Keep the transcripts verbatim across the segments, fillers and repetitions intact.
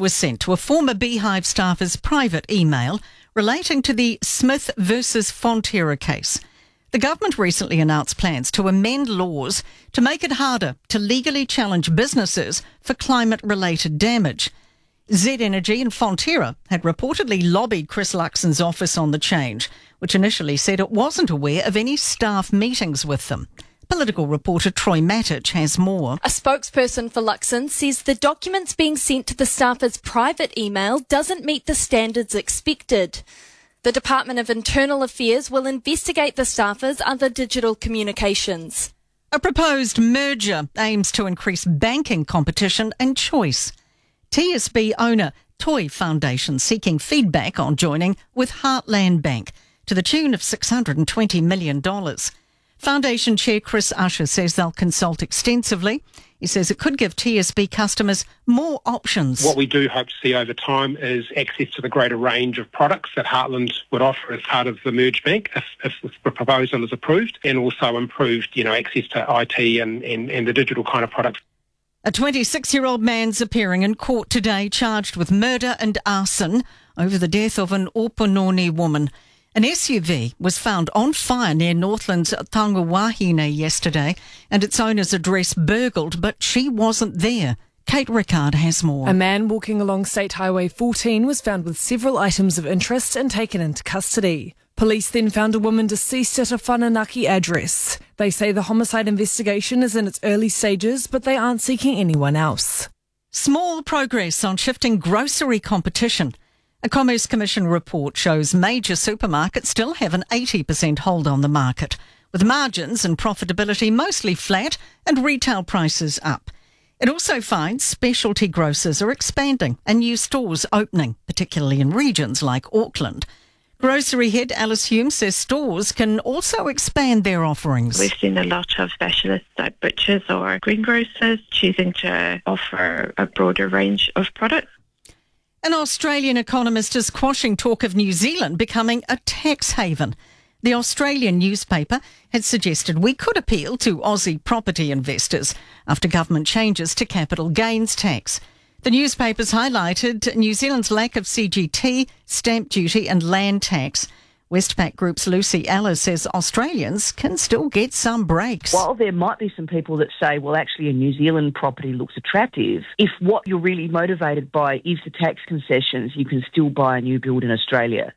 was sent to a former Beehive staffer's private email relating to the Smith versus Fonterra case. The government recently announced plans to amend laws to make it harder to legally challenge businesses for climate-related damage. Z Energy and Fonterra had reportedly lobbied Chris Luxon's office on the change, which initially said it wasn't aware of any staff meetings with them. Political reporter Troy Matic has more. A spokesperson for Luxon says the documents being sent to the staffer's private email doesn't meet the standards expected. The Department of Internal Affairs will investigate the staffer's other digital communications. A proposed merger aims to increase banking competition and choice. T S B owner Toy Foundation seeking feedback on joining with Heartland Bank to the tune of six hundred twenty million dollars. Foundation Chair Chris Usher says they'll consult extensively. He says it could give T S B customers more options. What we do hope to see over time is access to the greater range of products that Heartland would offer as part of the merged bank if, if the proposal is approved, and also improved, you know, access to I T and, and, and the digital kind of products. A twenty-six-year-old man's appearing in court today charged with murder and arson over the death of an Opunoni woman. An S U V was found on fire near Northland's Tangawahine yesterday and its owner's address burgled, but she wasn't there. Kate Rickard has more. A man walking along State Highway fourteen was found with several items of interest and taken into custody. Police then found a woman deceased at a Whananaki address. They say the homicide investigation is in its early stages, but they aren't seeking anyone else. Small progress on shifting grocery competition. A Commerce Commission report shows major supermarkets still have an eighty percent hold on the market, with margins and profitability mostly flat and retail prices up. It also finds specialty grocers are expanding and new stores opening, particularly in regions like Auckland. Grocery head Alice Hume says stores can also expand their offerings. We've seen a lot of specialists like butchers or greengrocers choosing to offer a broader range of products. An Australian economist is quashing talk of New Zealand becoming a tax haven. The Australian newspaper had suggested we could appeal to Aussie property investors after government changes to capital gains tax. The newspapers highlighted New Zealand's lack of C G T, stamp duty and land tax. Westpac Group's Lucy Ellis says Australians can still get some breaks. While there might be some people that say, well, actually a New Zealand property looks attractive, if what you're really motivated by is the tax concessions, you can still buy a new build in Australia.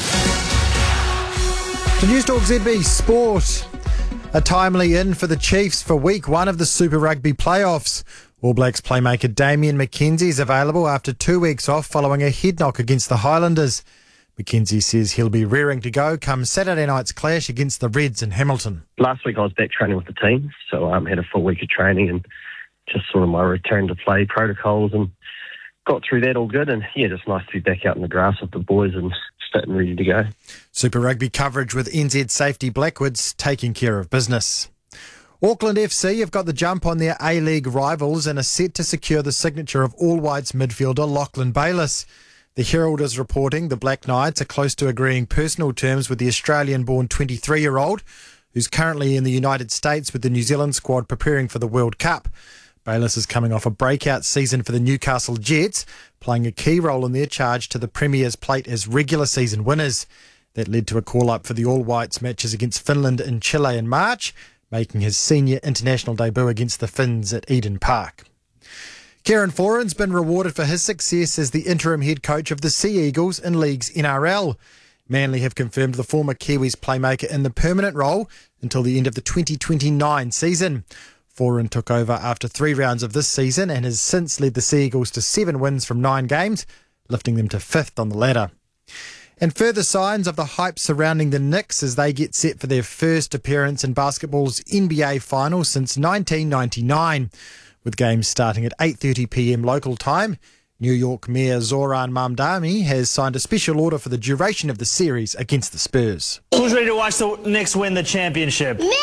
To Newstalk Z B Sport, a timely in for the Chiefs for week one of the Super Rugby playoffs. All Blacks playmaker Damien McKenzie is available after two weeks off following a head knock against the Highlanders. McKenzie says he'll be rearing to go come Saturday night's clash against the Reds in Hamilton. Last week I was back training with the team, so I um, had a full week of training and just sort of my return to play protocols and got through that all good. And yeah, just nice to be back out in the grass with the boys and fit and ready to go. Super Rugby coverage with N Z Safety Blackwoods taking care of business. Auckland F C have got the jump on their A-League rivals and are set to secure the signature of All Whites midfielder Lachlan Bayliss. The Herald is reporting the Black Knights are close to agreeing personal terms with the Australian-born twenty-three-year-old, who's currently in the United States with the New Zealand squad preparing for the World Cup. Bayliss is coming off a breakout season for the Newcastle Jets, playing a key role in their charge to the Premier's plate as regular season winners. That led to a call-up for the All Whites matches against Finland and Chile in March, making his senior international debut against the Finns at Eden Park. Kieran Foran's been rewarded for his success as the interim head coach of the Sea Eagles in League's N R L. Manly have confirmed the former Kiwis playmaker in the permanent role until the end of the twenty twenty-nine season. Foran took over after three rounds of this season and has since led the Sea Eagles to seven wins from nine games, lifting them to fifth on the ladder. And further signs of the hype surrounding the Knicks as they get set for their first appearance in basketball's N B A final since nineteen ninety-nine. With games starting at eight thirty p m local time, New York Mayor Zoran Mamdani has signed a special order for the duration of the series against the Spurs. Who's ready to watch the Knicks win the championship? Me!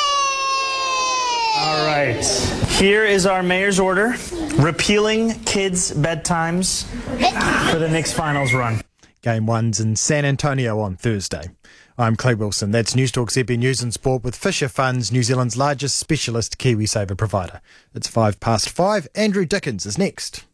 All right. Here is our mayor's order, repealing kids' bedtimes for the Knicks finals run. Game one's in San Antonio on Thursday. I'm Clay Wilson. That's Newstalk Z B News and Sport with Fisher Funds, New Zealand's largest specialist KiwiSaver provider. It's five past five. Andrew Dickens is next.